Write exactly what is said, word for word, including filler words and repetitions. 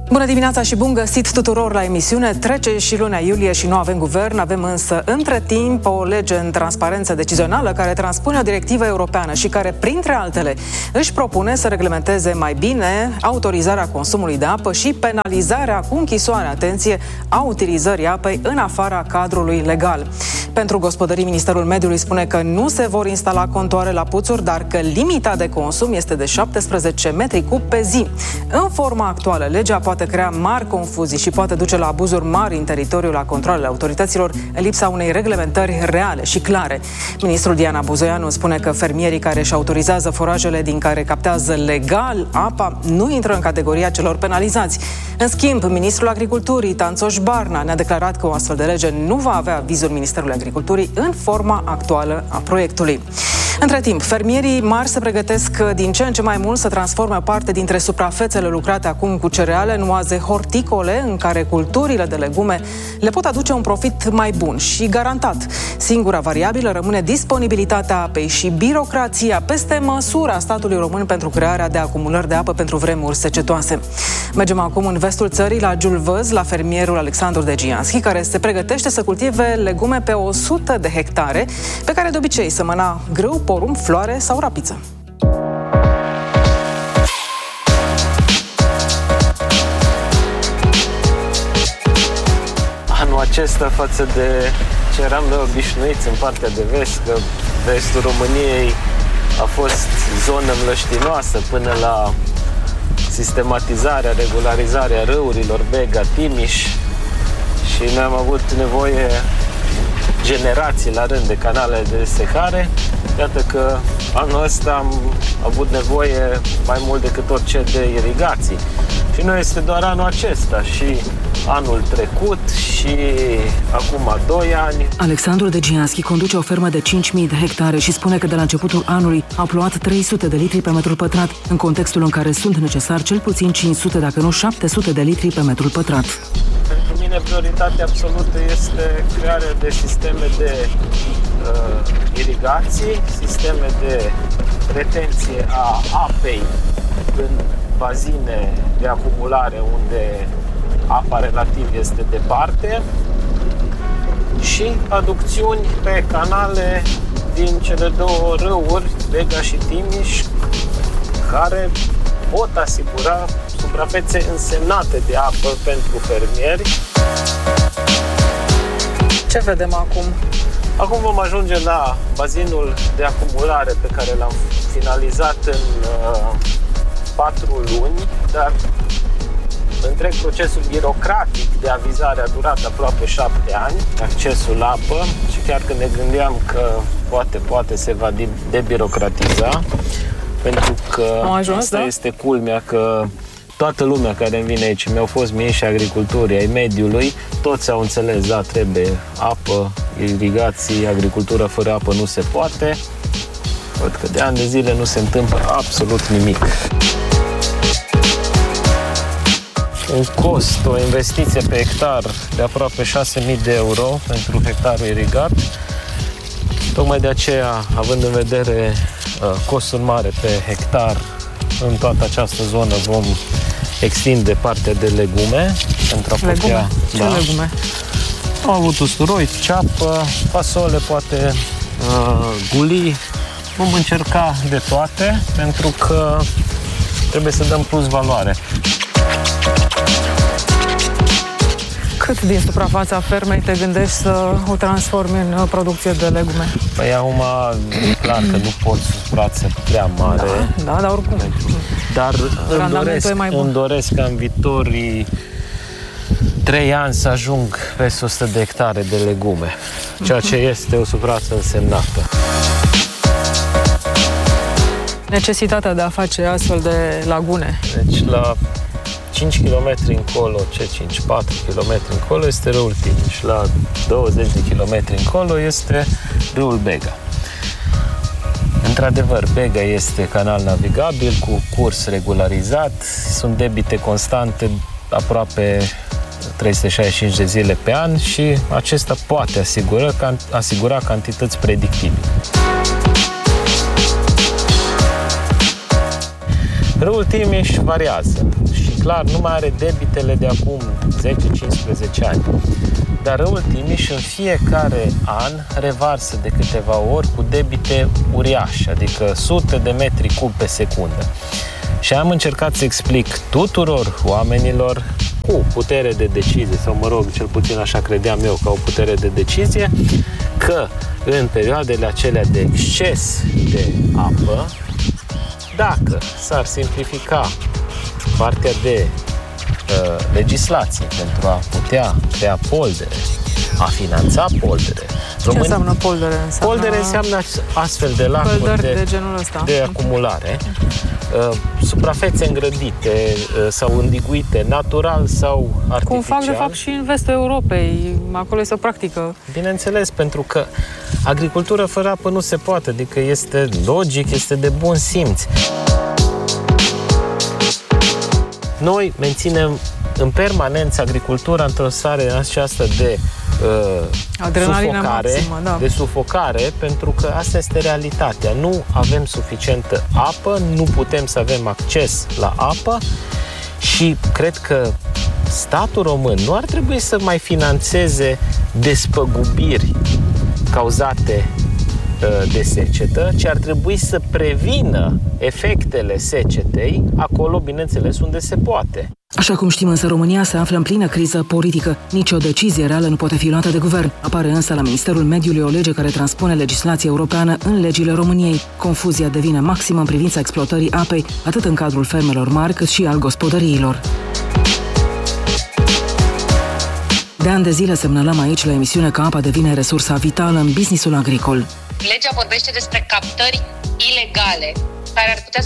Bună dimineața și bun găsit tuturor la emisiune. Trece și luna iulie și nu avem guvern, avem însă între timp o lege în transparență decizională care transpune o directivă europeană și care, printre altele, își propune să reglementeze mai bine autorizarea consumului de apă și penalizarea cu închisoare, atenție, a utilizării apei în afara cadrului legal. Pentru gospodării, Ministerul Mediului spune că nu se vor instala contoare la puțuri, dar că limita de consum este de șaptesprezece metri cub pe zi. În forma actuală, legea poate crea mari confuzii și poate duce la abuzuri mari în teritoriul la controalele autorităților în lipsa unei reglementări reale și clare. Ministrul Diana Buzoianu spune că fermierii care își autorizează forajele din care captează legal apa nu intră în categoria celor penalizați. În schimb, Ministrul Agriculturii, Tanțoș Barna, ne-a declarat că o astfel de lege nu va avea avizul Ministerului Agriculturii în forma actuală a proiectului. Între timp, fermierii mari se pregătesc din ce în ce mai mult să transforme o parte dintre suprafețele lucrate acum cu cereale în oaze horticole, în care culturile de legume le pot aduce un profit mai bun și garantat. Singura variabilă rămâne disponibilitatea apei și birocrația peste măsura statului român pentru crearea de acumulări de apă pentru vremuri secetoase. Mergem acum în vestul țării, la Giulvăz, la fermierul Alexandru Degianski, care se pregătește să cultive legume pe o sută de hectare, pe care de obicei semăna grâu, porumb, floare sau rapiță. Anul acesta, față de ce eram noi obișnuiți în partea de vest, că vestul României a fost zonă mlăștinoasă până la sistematizarea, regularizarea râurilor Bega, Timiș, și noi am avut nevoie generații la rând de canale de secare. Iată că anul ăsta am avut nevoie mai mult decât orice de irigații. Și nu este doar anul acesta, și anul trecut și acum doi ani. Alexandru Degianski conduce o fermă de cinci mii de hectare și spune că de la începutul anului au plouat trei sute de litri pe metrul pătrat, în contextul în care sunt necesari cel puțin cinci sute, dacă nu șapte sute de litri pe metrul pătrat. Pentru mine prioritatea absolută este crearea de sisteme de uh, irigații, sisteme de retenție a apei în bazine de acumulare unde apa relativ este departe și aducțiuni pe canale din cele două râuri, Bega și Timiș, care pot asigura suprafețe însemnate de apă pentru fermieri. Ce vedem acum? Acum vom ajunge la bazinul de acumulare pe care l-am finalizat în uh, patru luni, dar întreg procesul birocratic de avizare a durat aproape șapte ani, accesul la apă, și chiar când ne gândeam că poate, poate se va debirocratiza, pentru că ajuns, asta da? este culmea, că toată lumea care îmi vine aici, mi-au fost miniștri agriculturii, ai mediului, toți au înțeles, da, trebuie apă, irigații, agricultură fără apă nu se poate. Văd că de ani de zile nu se întâmplă absolut nimic. Un cost, o investiție pe hectar de aproape șase mii de euro pentru hectarul irigat. Tocmai de aceea, având în vedere uh, costul mare pe hectar, în toată această zonă vom extinde partea de legume pentru a putea... Legume? Ce da. legume? Am avut usturoi, ceapă, fasole, poate uh, gulii. Vom încerca de toate, pentru că trebuie să dăm plus valoare. Cât din suprafața fermei te gândești să o transformi în producție de legume? Păi acum, clar că nu pot suprață prea mare. Da, da, dar oricum. Dar îmi doresc, îmi doresc ca în viitorii trei ani să ajung peste o sută de hectare de legume, ceea ce este o suprață însemnată. Necesitatea de a face astfel de lagune. Deci la cinci kilometri încolo, ce cinci, patru kilometri încolo este râul Timiș. La douăzeci de kilometri încolo este râul Bega. Într-adevăr, Bega este canal navigabil cu curs regularizat, sunt debite constante aproape trei sute șaizeci și cinci de zile pe an și acesta poate asigura, asigura cantități predictibile. Râul Timiș variază și clar nu mai are debitele de acum zece cincisprezece ani. Dar râul Timiș în fiecare an revarsă de câteva ori cu debite uriașe, adică sute de metri cub pe secundă. Și am încercat să explic tuturor oamenilor cu putere de decizie, sau mă rog, cel puțin așa credeam eu că au putere de decizie, că în perioadele acelea de exces de apă, dacă s-ar simplifica partea de uh, legislație pentru a putea crea poldere, a finanța poldere. Ce Români... înseamnă poldere? Înseamnă... Poldere înseamnă astfel de lacuri de, de, genul ăsta. de acumulare, uh, suprafețe îngrădite uh, sau îndiguite, natural sau artificial. Cum fac de fapt și în vestul Europei, acolo este o practică. Bineînțeles, pentru că agricultură fără apă nu se poate, adică este logic, este de bun simț. Noi menținem în permanență agricultura într-o stare aceasta de uh, sufocare, maximă, da. de sufocare, pentru că asta este realitatea. Nu avem suficientă apă, nu putem să avem acces la apă și cred că statul român nu ar trebui să mai finanțeze despăgubiri cauzate de secetă, ci ar trebui să prevină efectele secetei acolo, bineînțeles, unde se poate. Așa cum știm, însă, România se află în plină criză politică. Nici o decizie reală nu poate fi luată de guvern. Apare însă la Ministerul Mediului o lege care transpune legislația europeană în legile României. Confuzia devine maximă în privința exploatării apei, atât în cadrul fermelor mari, cât și al gospodăriilor. De ani de zile semnalăm aici la emisiune că apa devine resursa vitală în businessul agricol. Legea vorbește despre captări ilegale, care ar putea